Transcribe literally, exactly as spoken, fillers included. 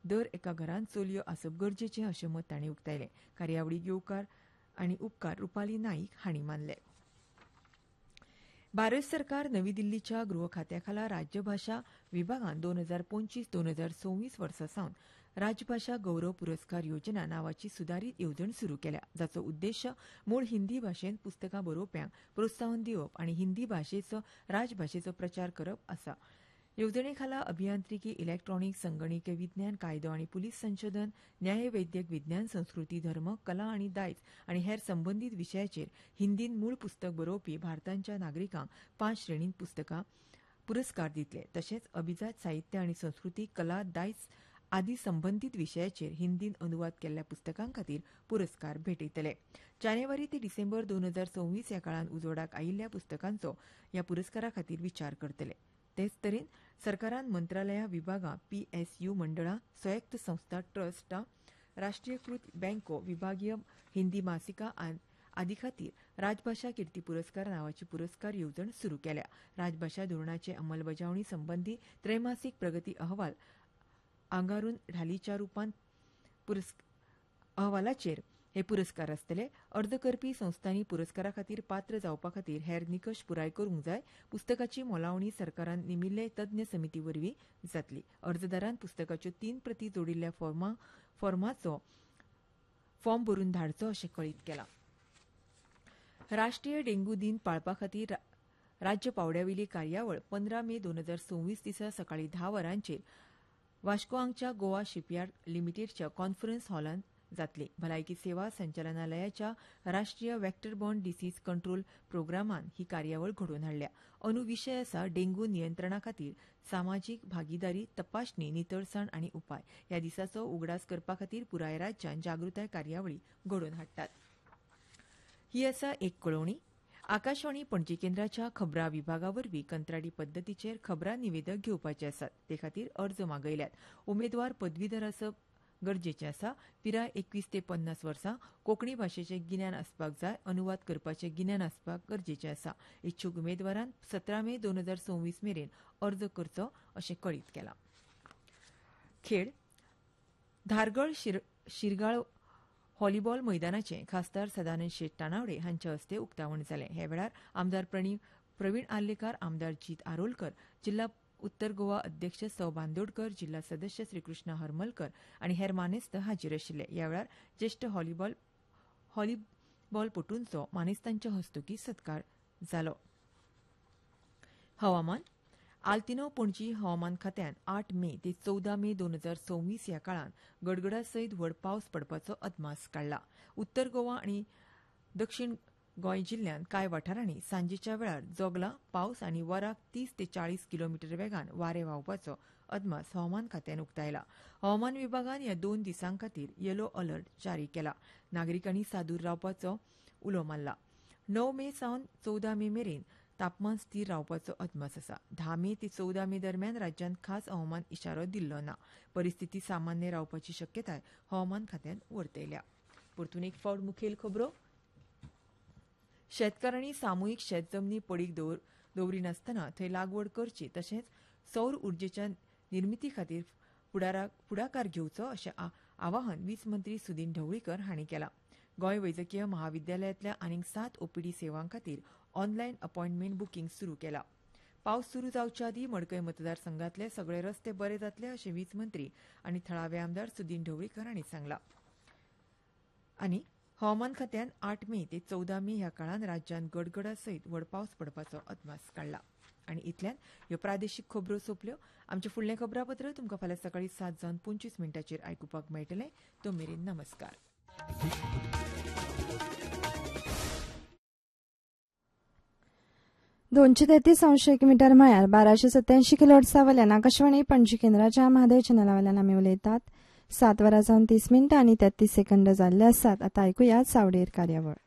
दर एका घरांत चलयो आसप गरजेचें अशें मत तांणी उक्तायलें. कार्यावळीक येवकार आनी उपकार रुपाली नाईक हांणी मानले. भारत सरकार नवी दिल्लीच्या गृह खात्या खाला राजभाशा विभागान दोन हजार पंचवीस दोन हजार सव्वीस वर्सा सावन राजभाशा गौरव पुरस्कार योजना नावाची सुदारीत येवजण सुरू केल्या, जाचो उद्देश मूळ हिंदी भाशेंत पुस्तकां बरोवप्यांक प्रोत्साहन दिवप आनी हिंदी भाशेचो राजभाशेचो प्रचार करप आसा. येवजणे खाला अभियांत्रिकी, इलेक्ट्रॉनिक, संगणकीय विज्ञान, कायदो आनी पुलीस संशोधन, न्याय, वैद्यक विज्ञान, संस्कृती, धर्म, कला आनी दायज आनी हेर संबंदीत विशयाचेर हिंदीन मूळ पुस्तक बरोवपी भारताच्या नागरिकांक पांच श्रेणींत पुस्तकां पुरस्कार दितले. तशेंच अभिजात साहित्य आनी संस्कृती, कला, दायज आदी संबंदीत विशयाचेर हिंदीन अनुवाद केल्ल्या पुस्तकां खातीर पुरस्कार भेटयतले. जानेवारी ते डिसेंबर दोन हजार सव्वीस ह्या काळात उजवाडाक आयिल्ल्या पुस्तकांचो ह्या पुरस्कारा खातीर विचार करतले. तेच तरेन सरकारान मंत्रालयां, विभागां, पीएसयू मंडळां, संयुक्त संस्था, ट्रस्टां, राष्ट्रीयकृत बँको, विभागीय हिंदी मासिकां आदी खातीर राजभाशा किर्ती पुरस्कार नावाची पुरस्कार येवजण सुरू केल्या. राजभाशा धोरणाचे अंमलबजावणी संबंधी त्रैमासीक प्रगती अहवाल आंगारून ढालीच्या रुपान अहवालाचेर हे पुरस्कार आसतले. अर्ज करपी संस्थांनी पुरस्कारा खातीर पात्र जावपा खातीर हेर निकश पुराय करूंक जाय. पुस्तकाची मोलावणी सरकारान नेमिल्ले तज्ञ समिती वरवीं जातली. अर्जदारान पुस्तकाच्यो तीन प्रती जोडिल्ल्या फॉर्मा फॉर्माचो फॉर्म भरून धाडचो अशें कळीत केलां. राष्ट्रीय डेंग्यू दिन पाळपा खातीर राज्य पावड्यावेली कार्यावळ पंदरा मे दोन हजार सव्वीस दिसा सकाळीं धा वरांचेर वास्को हांगच्या गोवा शिपयार्ड लिमिटेडच्या कॉन्फरन्स हॉलांत जातली. भलायकी सेवा संचालनालयाच्या राष्ट्रीय व्हेक्टर बॉर्न डिसीज कंट्रोल प्रोग्रामान ही कार्यावळ घडोवन हाडल्या. अंदू विशय आसा डेंग्यू नियंत्रणा खातीर सामाजीक भागीदारी, तपासणी, नितळसाण आनी उपाय. ह्या दिसाचो उगडास करपा खातीर पुराय राज्यात जागृताय कार्यावळी घडोवन हाडटात. ही आसा एक कळोवणी. आकाशवाणी पणजी केंद्राच्या खबरां विभागा वरवीं कंत्राटी पद्दतीचेर खबरां निवेदक घेवपाचे आसात. ते खातीर अर्ज मागयल्यात. उमेदवार पदवीधर आसप गरजेचें आसा. पिराय एकवीस ते पन्नास वर्सां. कोंकणी भाशेचें गिन्यान आसपाक जाय. अनुवाद करपाचें गिन्यान आसपाक गरजेचें आसा. इच्छूक उमेदवारान सतरा मे दोन हजार सव्वीस मेरेन अर्ज करचो अशें कळीत केलां. खेळ. धारगळ शिरगाळ व्हॉलीबॉल मैदानाचें खासदार सदानंद शेट तानावडे हांच्या हस्ते उक्तावण जालें. ह्या वेळार आमदार प्रवीण आर्लेकर, आमदार जीत आरोलकर, जिल्हा उत्तर गोवा अध्यक्ष सौ बांदोडकर, जिल्हा सदस्य श्रीकृष्ण हरमलकर आनी हेर मानेस्त हाजीर आशिल्ले. ह्या वेळार ज्येश्ठ व्हॉलीबॉल व्हॉलीबॉलपटूंचो मानेस्तांच्या हस्तुकीं सत्कार जालो. हवामान. आल्तिनो पणजी हवामान खात्यान आठ मे ते चौदा मे दोन हजार सव्वीस ह्या काळात गडगडा सयत व्हड पावस पडपाचो अदमास काडला. उत्तर गोवा आनी दक्षिण गोंय जिल्ह्यांत कांय वाठारांनी सांजेच्या वेळार जोगला पावस आनी वराक तीस ते चाळीस किलोमीटर वेगान वारें व्हांवपाचो अदमास हवामान खात्यान उक्तायला. हवामान विभागान ह्या दोन दिसां खातीर येलो अलर्ट जारी केला. नागरिकांनी सादूर रावपाचो उलो मारला. णव मे सावन चौदा मे मेरेन तापमान स्थिर रावपाचो अदमास आसा. धा मे ते चौदा मे दरम्यान राज्यांत खास हवामान इशारो दिल्लो ना. परिस्थिती सामान्य रावपाची शक्यताय हवामान खात्यान वर्तयल्या. परतून एक फावट मुखेल खबरो. शेतकारांनी सामुहीक शेत जमनी पडीक दवरिनासतना थंय लागवड करची, तशेंच सौर उर्जेच्या निर्मिती खातीर फुडाकार घेवचो अशें आवाहन वीज मंत्री सुदीन ढवळीकर हांणी केलां. गोंय वैजकीय महाविद्यालयातल्या आनीक सात ओपीडी सेवां खातीर ऑनलायन अपॉयंटमेंट बुकींग सुरू केलां. पावस सुरू जावच्या आदी मडकय मतदारसंघातले सगळे रस्ते बरे जातले अशें वीज मंत्री आनी थळावे आमदार सुदीन ढवळीकर हांणी सांगलां. आनी हवामान खात्यान आठ मे ते चौदा मे ह्या काळात राज्यांत गडगडा सयत व्हड पावस पडपाचो अदमास काडला. आनी इतल्यान ह्यो प्रादेशीक खबरो सोंपल्यो. आमचें फुडलें खबरापत्र तुमकां फाल्यां सकाळीं सात जावन पंचवीस मिनटांचेर आयकुपाक मेळटलें. तो मेरेन नमस्कार. दोनशे तेहतीस अंश एक मीटर म्हळ्यार बाराशे सत्याऐंशी किलोहर्ट्झा वयल्यान आकाशवाणी पणजी केंद्राच्या महादेव चॅनला वयल्यान आमी उलयतात. सात वरां जावन तीस मिनटां आनी तेत्तीस सेकंद जाल्ले आसात. आतां आयकुया चावडेर कार्यावळ.